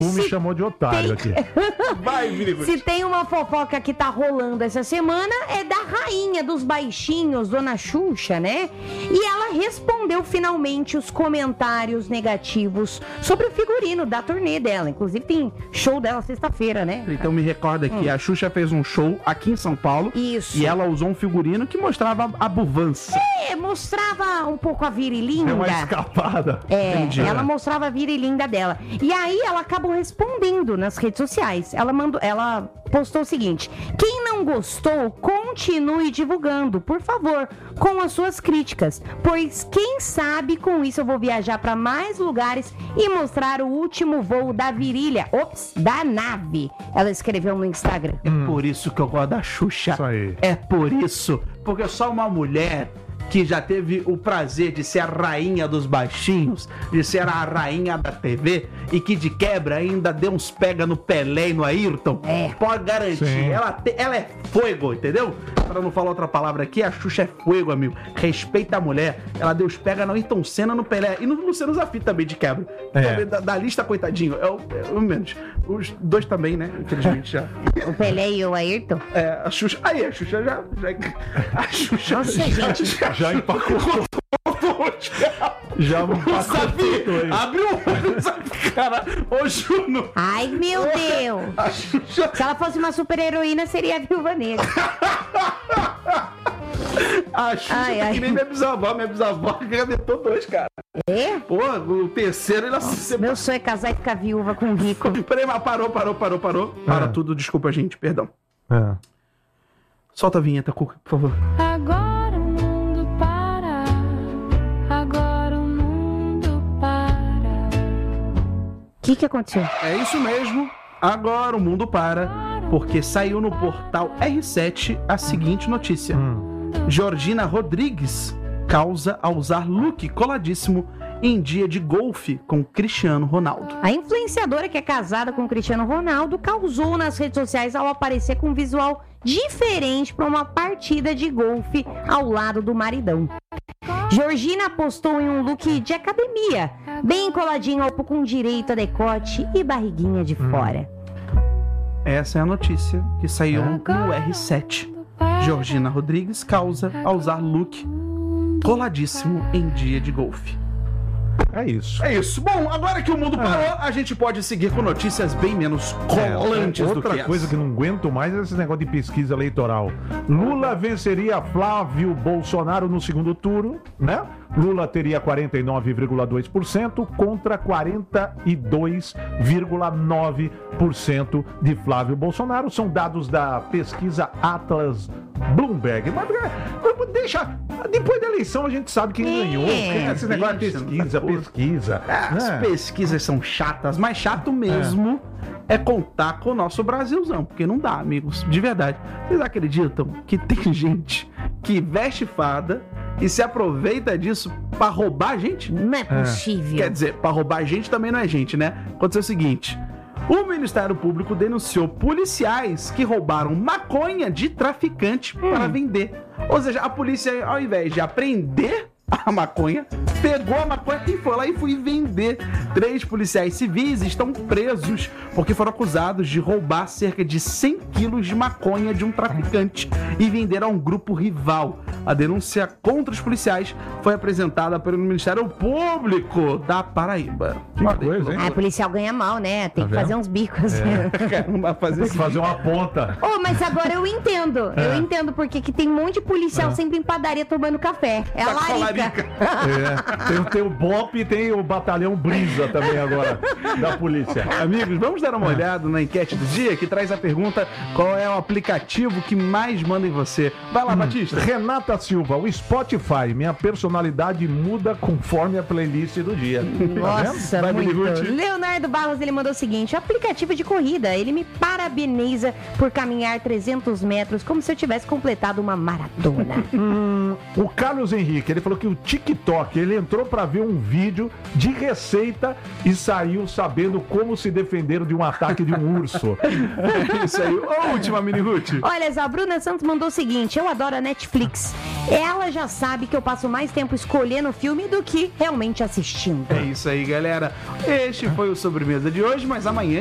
me chamou de otário aqui. Vai, Vini. Se tem uma fofoca que tá rolando essa semana, é da rainha dos baixinhos, Dona Xuxa, né? E ela respondeu finalmente os comentários negativos sobre o figurino da turnê dela. Inclusive tem show dela sexta-feira, né? Então me recorda que a Xuxa fez um show aqui em São Paulo. Isso. E ela usou um figurino que mostrava a buvança. Mostrava um pouco a virilinda. É uma escapada. Entendi. Ela mostrava a virilinda dela. E aí ela acabou respondendo nas redes sociais. Ela postou o seguinte: quem não gostou, continue divulgando, por favor, com as suas críticas, pois quem sabe com isso eu vou viajar para mais lugares e mostrar o último voo da virilha, da nave. Ela escreveu no Instagram. É por isso que eu gosto da Xuxa. Isso aí. É por isso. Porque só uma mulher que já teve o prazer de ser a rainha dos baixinhos, de ser a rainha da TV, e que de quebra ainda deu uns pega no Pelé e no Ayrton, pode garantir. Ela é fogo, entendeu? Pra não falar outra palavra aqui, a Xuxa é fogo, amigo. Respeita a mulher. Ela deu os pega no Ayrton Senna, no Pelé e no Luciano Zafir também de quebra. Da lista, coitadinho, é o menos. Os dois também, né? Infelizmente já. O Pelé e o Ayrton? A Xuxa. Aí, a Xuxa já. A Xuxa. Nossa, gente. Já empacou. Já empacou. Zafir, abre o olho, Zafir, cara. Ô, Juno. Ai, meu Deus. A Xuxa. Se ela fosse uma super heroína, seria a Viúva Negra. A Xuxa tá que nem minha bisavó. Minha bisavó gavetou dois, cara. É? Pô, o terceiro ele Meu sonho é casar e ficar viúva com um rico. Peraí, mas parou. Para tudo, desculpa, gente, perdão. Solta a vinheta, Cuca, por favor. Agora o mundo para. Agora o mundo para. O que aconteceu? É isso mesmo. Agora o mundo para, porque saiu no portal R7 a seguinte notícia. Georgina Rodrigues causa ao usar look coladíssimo em dia de golfe com Cristiano Ronaldo. A influenciadora que é casada com Cristiano Ronaldo causou nas redes sociais ao aparecer com um visual diferente para uma partida de golfe ao lado do maridão. Georgina postou em um look de academia, bem coladinho com direito a decote e barriguinha de fora. Essa é a notícia que saiu no R7. Georgina Rodrigues causa ao usar look coladíssimo em dia de golfe. É isso. É isso. Bom, agora que o mundo parou, a gente pode seguir com notícias bem menos colantes do que outra coisa que não aguento mais é esse negócio de pesquisa eleitoral. Lula venceria Flávio Bolsonaro no segundo turno, né? Lula teria 49,2% contra 42,9% de Flávio Bolsonaro. São dados da pesquisa Atlas Bloomberg. Mas deixa, depois da eleição a gente sabe quem ganhou. Esse negócio de pesquisa. As pesquisas são chatas, mas chato mesmo é contar com o nosso Brasilzão, porque não dá, amigos, de verdade. Vocês acreditam que tem gente que veste fada e se aproveita disso pra roubar a gente? Não é possível. Quer dizer, pra roubar a gente também não é gente, né? Aconteceu o seguinte: o Ministério Público denunciou policiais que roubaram maconha de traficante para vender. Ou seja, a polícia, ao invés de apreender a maconha, pegou a maconha e foi lá e foi vender. 3 policiais civis estão presos porque foram acusados de roubar cerca de 100 quilos de maconha de um traficante e vender a um grupo rival. A denúncia contra os policiais foi apresentada pelo Ministério Público da Paraíba. Que coisa, hein? Ah, policial ganha mal, né? Tem que fazer uns bicos. Caramba, Tem que fazer uma ponta. Mas agora eu entendo. Eu entendo porque que tem um monte de policial sempre em padaria tomando café. É a larica. Tem o BOP e tem o Batalhão Brisa também agora, da polícia. Amigos, vamos dar uma olhada na enquete do dia, que traz a pergunta: qual é o aplicativo que mais manda em você? Vai lá, Batista. Renata Silva, o Spotify, minha personalidade muda conforme a playlist do dia. Nossa, Vai, muito. Miniguti. Leonardo Barros, ele mandou o seguinte: aplicativo de corrida, ele me parabeniza por caminhar 300 metros como se eu tivesse completado uma maratona. O Carlos Henrique, ele falou que o TikTok, ele entrou pra ver um vídeo de receita e saiu sabendo como se defender de um ataque de um urso. É isso aí. Ô, última, Miniguti. Olha, a Bruna Santos mandou o seguinte: eu adoro a Netflix. ela já sabe que eu passo mais tempo escolhendo o filme do que realmente assistindo. É isso aí, galera. Este foi o Sobremesa de hoje, mas amanhã